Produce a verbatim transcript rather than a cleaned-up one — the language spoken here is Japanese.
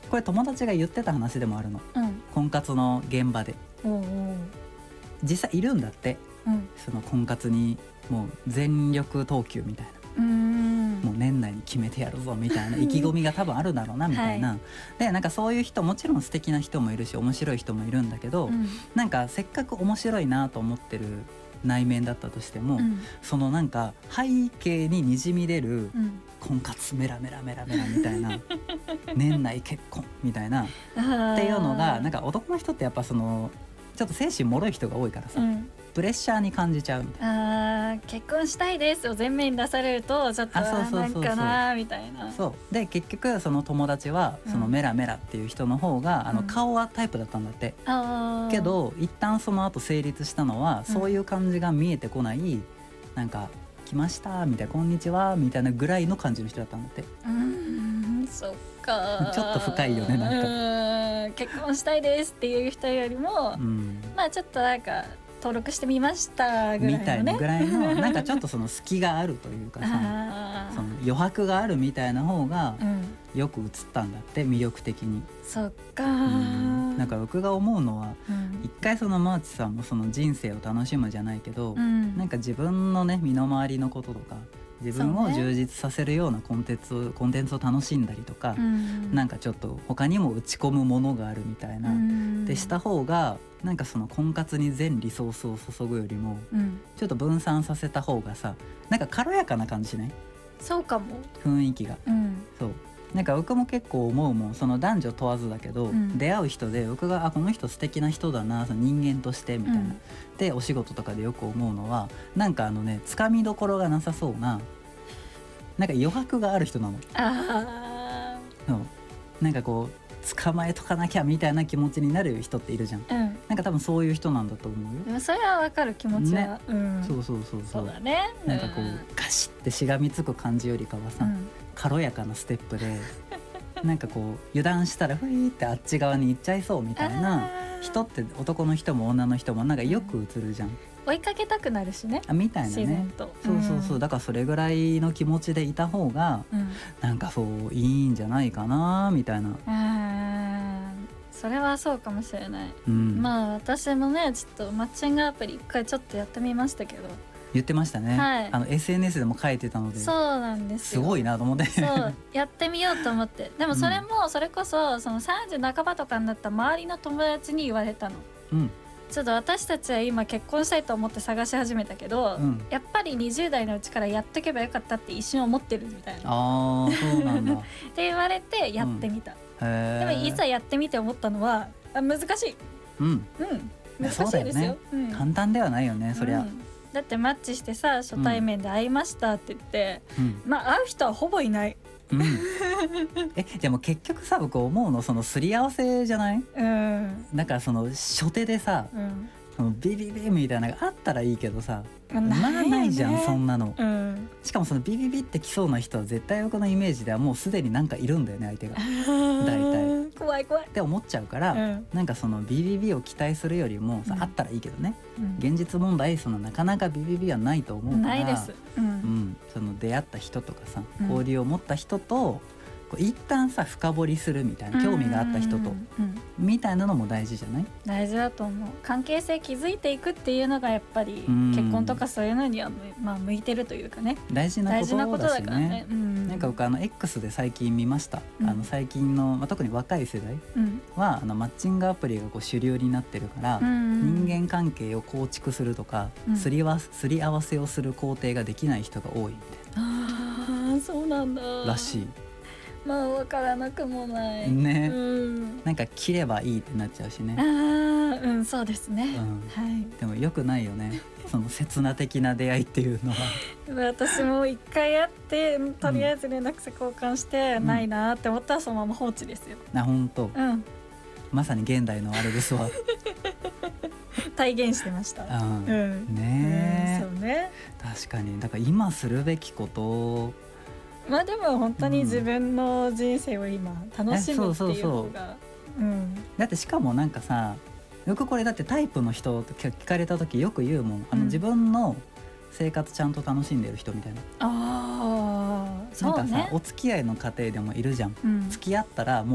これ友達が言ってた話でもあるの、 うん、 婚活の現場で。 おうおう、 実際いるんだって、 うん、 その婚活にもう全力投球みたいな、 うーん、 もう年内に決めてやるぞみたいな意気込みが多分あるだろうなみたいな、 はでなんかそういう人もちろん素敵な人もいるし面白い人もいるんだけど、 うん、 なんかせっかく面白いなと思ってる内面だったとしても、 うん、 そのなんか背景ににじみ出るうん、 婚活メラメラメラメラみたいな年内結婚みたいなっあーていうのがなんか男の人ってやっぱそのちょっと精神脆い人が多いからさ、 うん、 プレッシャーに感じちゃうみたいな。 あー結婚したいですを前面に出されるとちょっとあそうあそうそうそうなんかなみたいな。 そうで結局その友達はそのメラメラっていう人の方が、あのうん顔はタイプだったんだって、 あーけど一旦その後成立したのは、 うんそういう感じが見えてこないなんか来ましたみたいなこんにちはみたいなぐらいの感じの人だったんだって。 うーんそっかちょっと深いよねなんかうーん結婚したいですっていう人よりも、 うんまあちょっとなんか登録してみましたぐらいのねみたいなぐらいのなんかちょっとその隙があるというかさあその余白があるみたいな方がーうんよく映ったんだって魅力的に。 そっかうーんなんか僕が思うのはうん一回そのマーチさんもその人生を楽しむじゃないけど、 うんなんか自分のね身の回りのこととか自分を充実させるようなコンテンツ、コンテンツを楽しんだりとか、 うんなんかちょっと他にも打ち込むものがあるみたいな、 うんでした方がなんかその婚活に全リソースを注ぐよりもうんちょっと分散させた方がさなんか軽やかな感じしない？ そうかも雰囲気が。 うんそうなんか僕も結構思うもんその男女問わずだけど、 うん出会う人で僕があこの人素敵な人だなその人間としてみたいな、 うんでお仕事とかでよく思うのはなんかあのねつかみどころがなさそうななんか余白がある人なの。 あそうなんかこう捕まえとかなきゃみたいな気持ちになる人っているじゃん。 ーうんなんか多分そういう人なんだと思うよ。 でもそれはわかる気持ちは、 ねうんそうそうそうそそううだねなんかこうガシッてしがみつく感じよりかはさ、 うん軽やかなステップでなんかこう油断したらふいってあっち側に行っちゃいそうみたいなあー人って男の人も女の人もなんかよく映るじゃん、 追いかけたくなるしねあみたいな自然ね。 とそうそうそうだからそれぐらいの気持ちでいた方がうんなんかそういいんじゃないかなみたいな、 あーそれはそうかもしれない、 うんまあ私もねちょっとマッチングアプリ一回ちょっとやってみましたけど言ってましたね、 はいあの エスエヌエス でも書いてたのでそうなんですよすごいなと思ってそうやってみようと思ってでもそれもそれこそそのさんじゅう半ばとかになった周りの友達に言われたのうんちょっと私たちは今結婚したいと思って探し始めたけど、 うんやっぱりにじゅう代のうちからやっとけばよかったって一瞬思ってるみたいなあーそうなんだって言われてやってみた、 へーでもいざやってみて思ったのはあ難しいうんうん難しいですよ、うん簡単ではないよねそりゃ、 うんだってマッチしてさ初対面で会いましたって言って、 うんまあ会う人はほぼいないうん、えでも結局さ僕思うのそのすり合わせじゃない？ うんなんかその初手でさうんそのビビビみたいなのがあったらいいけどさまあまあないよねないじゃんそんなの。 うんしかもそのビビビってきそうな人は絶対僕のイメージではもうすでになんかいるんだよね相手が。大体怖い怖い、 って思っちゃうから、 うんなんかそのビビビを期待するよりもさ、 うんあったらいいけどねうん現実問題そのなかなかビビビはないと思うからないです、ううんん、その出会った人とかさうん交流を持った人とこう一旦さ深掘りするみたいな興味があった人とうんうんうんみたいなのも大事じゃない？ 大事だと思う関係性築いていくっていうのがやっぱりうん結婚とかそういうのにはむ、まあ、向いてるというかね大事な大こと事なことだだしねからね。うんなんか僕あの X で最近見ました、 うんあの最近の、まあ、特に若い世代うんはあのマッチングアプリがこう主流になってるから、 うん人間関係を構築するとか、 うんすりわすり合わせをする工程ができない人が多いみたいああそうなんだならしまあ分からなくもないいね、 うんなんか切ればいいってなっちゃうしね、 ああうんそうですね、 うん、 はいでも良くないよねその刹那的な出会いっていうのは私も一回会ってとりあえず連絡先交換して、 うんないなって思ったらそのまま放置ですよな本当うんまさに現代のあれですわ体現してましたうんうんねえ、 うんそうね確かにだから今するべきことまあでも本当に自分の人生を今楽しむっていう方がうんだってしかもなんかさよくこれだってタイプの人って聞かれた時よく言うもんあの、 うん自分の生活ちゃんと楽しんでる人みたいな、 ああそうなんかさねお付き合いの過程でもいるじゃん、 うん付き合ったらもう